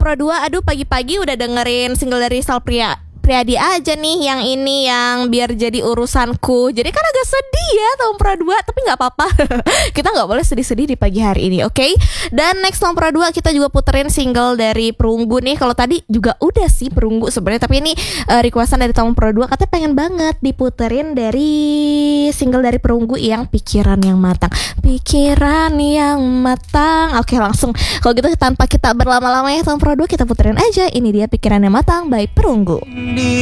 Pro 2, aduh pagi-pagi udah dengerin single dari Sal Priadi aja nih yang ini yang biar jadi urusanku. Jadi kan agak sedih ya Tom Pro 2, tapi nggak apa-apa. Kita nggak boleh sedih-sedih di pagi hari ini, oke? Dan next Tom Pro 2 kita juga puterin single dari Perunggu nih. Kalau tadi juga udah sih Perunggu sebenarnya, tapi ini requestan dari Tom Pro 2 katanya pengen banget diputerin dari single dari Perunggu yang Pikiran yang Matang. Pikiran yang Matang. Oke, langsung kalau gitu tanpa kita berlama-lama ya Tom Pro 2 kita puterin aja. Ini dia Pikiran yang Matang by Perunggu.